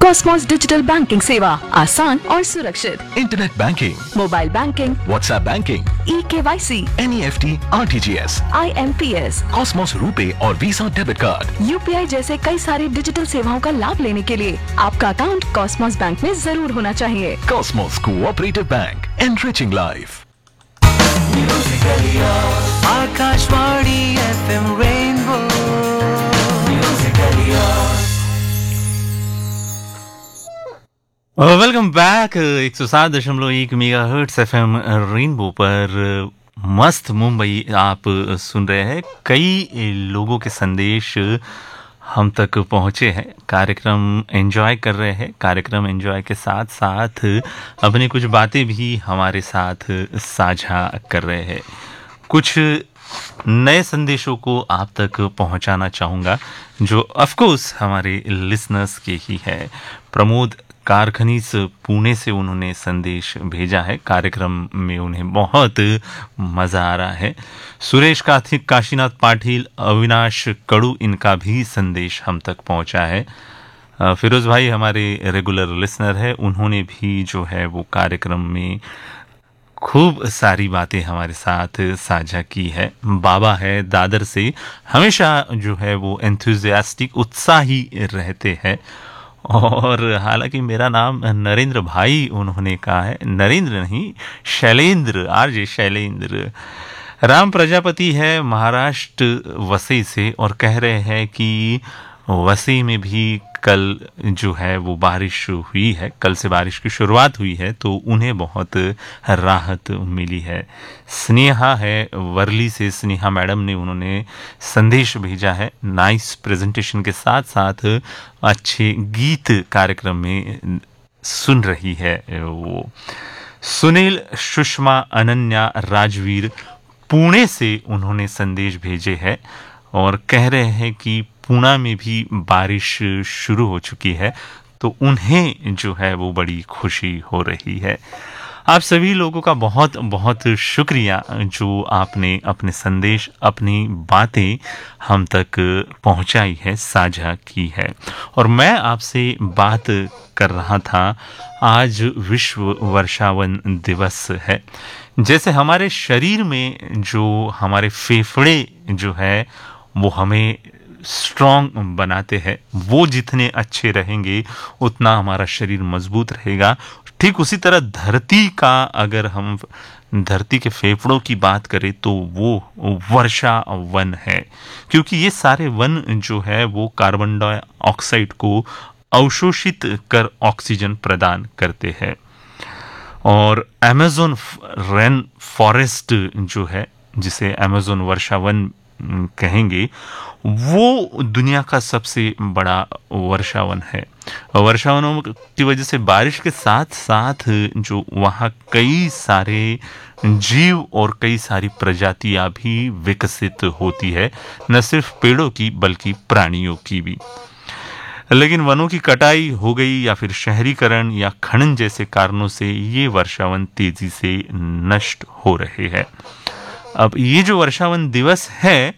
Cosmos digital banking सेवा आसान और सुरक्षित। Internet banking, mobile banking, WhatsApp banking, eKYC, NEFT, RTGS, IMPS, Cosmos RuPay और वीसा डेबिट कार्ड, UPI जैसे कई सारी डिजिटल सेवाओं का लाभ लेने के लिए आपका अकाउंट कॉस्मोस बैंक में जरूर होना चाहिए। Cosmos cooperative bank, enriching life. Akashvani FM rainbow welcome back 107.1 megahertz FM rainbow पर मस्त मुंबई आप सुन रहे हैं। कई लोगों के संदेश हम तक पहुंचे हैं, कार्यक्रम एंजॉय कर रहे हैं। कार्यक्रम एंजॉय के साथ साथ अपनी कुछ बातें भी हमारे साथ साझा कर रहे हैं। कुछ नए संदेशों को आप तक पहुंचाना चाहूँगा जो ऑफकोर्स हमारे लिसनर्स के ही है। प्रमोद कारखनीस पुणे से उन्होंने संदेश भेजा है, कार्यक्रम में उन्हें बहुत मज़ा आ रहा है। सुरेश कार्तिक, काशीनाथ पाटिल, अविनाश कड़ू, इनका भी संदेश हम तक पहुंचा है। फिरोज़ भाई हमारे रेगुलर लिसनर है, उन्होंने भी जो है वो कार्यक्रम में खूब सारी बातें हमारे साथ साझा की है। बाबा है दादर से, हमेशा जो है वो एंथुजियास्टिक, उत्साही रहते हैं। और हालांकि मेरा नाम नरेंद्र भाई उन्होंने कहा है, नरेंद्र नहीं शैलेंद्र, आरजे शैलेंद्र। राम प्रजापति है महाराष्ट्र वसई से और कह रहे हैं कि वसई में भी कल जो है वो बारिश हुई है, कल से बारिश की शुरुआत हुई है तो उन्हें बहुत राहत मिली है। स्नेहा है वर्ली से, स्नेहा मैडम ने उन्होंने संदेश भेजा है, नाइस प्रेजेंटेशन के साथ साथ अच्छे गीत कार्यक्रम में सुन रही है वो। सुनील, सुषमा, अनन्या, राजवीर पुणे से उन्होंने संदेश भेजे हैं और कह रहे हैं कि पुणे में भी बारिश शुरू हो चुकी है तो उन्हें जो है वो बड़ी खुशी हो रही है। आप सभी लोगों का बहुत बहुत शुक्रिया जो आपने अपने संदेश, अपनी बातें हम तक पहुंचाई है, साझा की है। और मैं आपसे बात कर रहा था, आज विश्व वर्षावन दिवस है। जैसे हमारे शरीर में जो हमारे फेफड़े जो है वो हमें स्ट्रॉन्ग बनाते हैं, वो जितने अच्छे रहेंगे उतना हमारा शरीर मजबूत रहेगा। ठीक उसी तरह धरती का, अगर हम धरती के फेफड़ों की बात करें तो वो वर्षा वन है, क्योंकि ये सारे वन जो है वो कार्बन डाइऑक्साइड को अवशोषित कर ऑक्सीजन प्रदान करते हैं। और अमेज़न रेन फॉरेस्ट जो है, जिसे अमेज़न वर्षा वन कहेंगे, वो दुनिया का सबसे बड़ा वर्षावन है। वर्षावनों की वजह से बारिश के साथ साथ जो वहाँ कई सारे जीव और कई सारी प्रजातियां भी विकसित होती है, न सिर्फ पेड़ों की बल्कि प्राणियों की भी। लेकिन वनों की कटाई हो गई या फिर शहरीकरण या खनन जैसे कारणों से ये वर्षावन तेजी से नष्ट हो रहे हैं। अब ये जो वर्षावन दिवस है,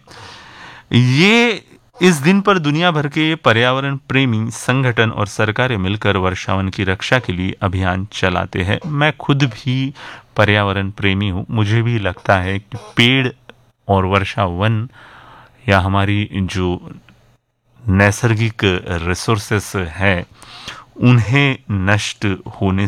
ये इस दिन पर दुनिया भर के पर्यावरण प्रेमी संगठन और सरकारें मिलकर वर्षावन की रक्षा के लिए अभियान चलाते हैं। मैं खुद भी पर्यावरण प्रेमी हूँ, मुझे भी लगता है कि पेड़ और वर्षावन या हमारी जो नैसर्गिक रिसोर्सेस है उन्हें नष्ट होने